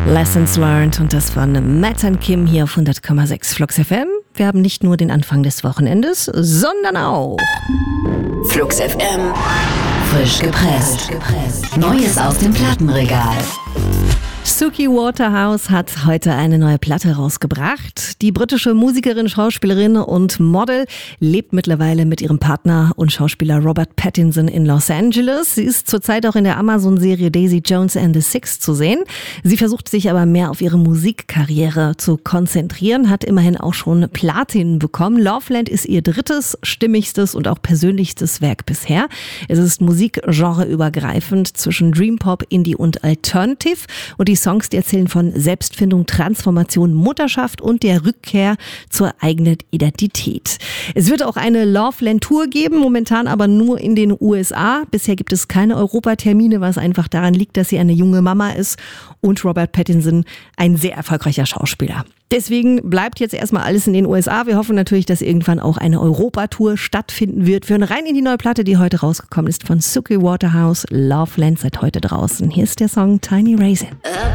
Lessons Learned und das von Matt und Kim hier auf 100,6 Flux FM. Wir haben nicht nur den Anfang des Wochenendes, sondern auch Flux FM. Frisch gepresst. Neues aus dem Plattenregal. Suki Waterhouse hat heute eine neue Platte rausgebracht. Die britische Musikerin, Schauspielerin und Model lebt mittlerweile mit ihrem Partner und Schauspieler Robert Pattinson in Los Angeles. Sie ist zurzeit auch in der Amazon-Serie Daisy Jones and the Six zu sehen. Sie versucht sich aber mehr auf ihre Musikkarriere zu konzentrieren, hat immerhin auch schon Platin bekommen. Loveland ist ihr drittes, stimmigstes und auch persönlichstes Werk bisher. Es ist musikgenreübergreifend zwischen Dreampop, Indie und Alternative. Und die Songs, die erzählen von Selbstfindung, Transformation, Mutterschaft und der Rückkehr zur eigenen Identität. Es wird auch eine Loveland-Tour geben, momentan aber nur in den USA. Bisher gibt es keine Europatermine, was einfach daran liegt, dass sie eine junge Mama ist und Robert Pattinson ein sehr erfolgreicher Schauspieler. Deswegen bleibt jetzt erstmal alles in den USA. Wir hoffen natürlich, dass irgendwann auch eine Europatour stattfinden wird. Wir hören rein in die neue Platte, die heute rausgekommen ist von Suki Waterhouse, Loveland, seit heute draußen. Hier ist der Song Tiny Raisin.